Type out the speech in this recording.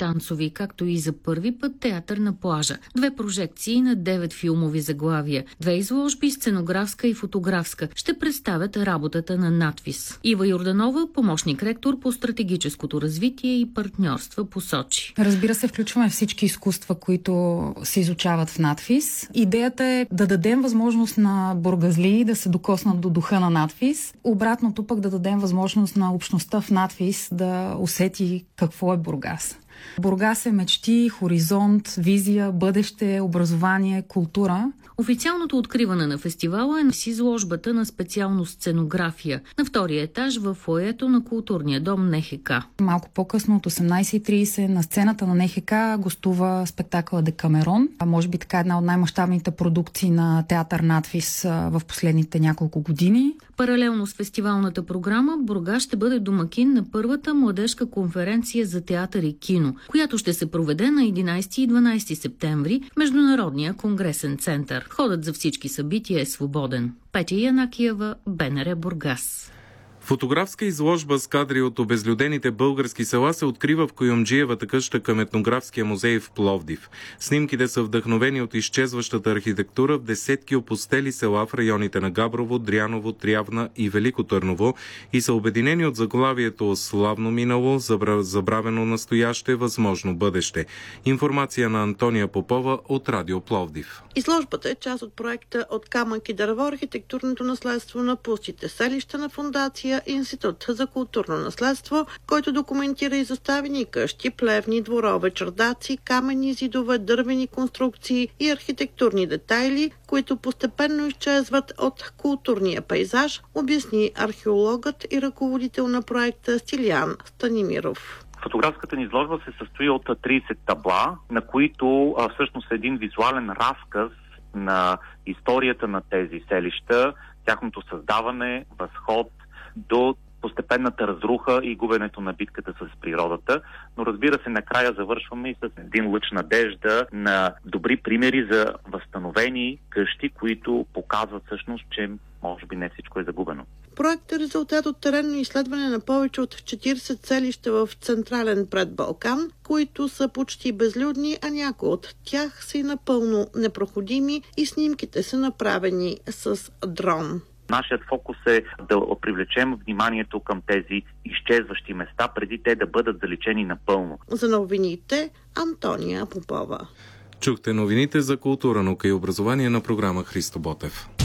танцови, както и за първи път театър на плажа. 2 прожекции на 9 филмови заглавия. 2 изложби, сценографска и фотографска, ще представят работата на надвис. Ива Йорданова, помощник ректор по стратегическото развитие и партньорства, посочи. Разбира се, включваме всички изкуства, които се изучават в надвис. Идеята е да дадем възможност на бургазлии да се докоснат до духа на надвис. Обратното пък да дадем възможност на общността в надвис да усети какво е Бургас. Бургас е мечти, хоризонт, визия, бъдеще, образование, култура. Официалното откриване на фестивала е с изложбата на специално сценография на втория етаж в фоайето на културния дом НХК. Малко по-късно от 18:30 на сцената на НХК гостува спектакъла Декамерон. Може би така една от най-мащабните продукции на театър надвис в последните няколко години. Паралелно с фестивалната програма, Бургас ще бъде домакин на първата младежка конференция за театър и кино, която ще се проведе на 11 и 12 септември в Международния конгресен център. Ходът за всички събития е свободен. Петя Янакиева, БНР, Бургас. Фотографска изложба с кадри от обезлюдените български села се открива в Куюмджиевата къща към Етнографския музей в Пловдив. Снимките са вдъхновени от изчезващата архитектура в десетки опустели села в районите на Габрово, Дряново, Трявна и Велико Търново и са обединени от заглавието «Славно минало, забравено настояще, възможно бъдеще». Информация на Антония Попова от Радио Пловдив. Изложбата е част от проекта «От камък и дърво. Архитектурното наследство на пустите селища» на фондация Институт за културно наследство, който документира изоставени къщи, плевни, дворове, чердаци, каменни зидове, дървени конструкции и архитектурни детайли, които постепенно изчезват от културния пейзаж, обясни археологът и ръководител на проекта Стилиян Станимиров. Фотографската ни изложба се състои от 30 табла, на които всъщност е един визуален разказ на историята на тези селища, тяхното създаване, възход до постепенната разруха и губенето на битката с природата. Но разбира се, накрая завършваме и с един лъч надежда на добри примери за възстановени къщи, които показват всъщност, че може би не всичко е загубено. Проектът е резултат от теренно изследване на повече от 40 селища в Централен Предбалкан, които са почти безлюдни, а някои от тях са и напълно непроходими и снимките са направени с дрон. Нашият фокус е да привлечем вниманието към тези изчезващи места, преди те да бъдат заличени напълно. За новините Антония Попова. Чухте новините за култура, наука и образование на програма Христо Ботев.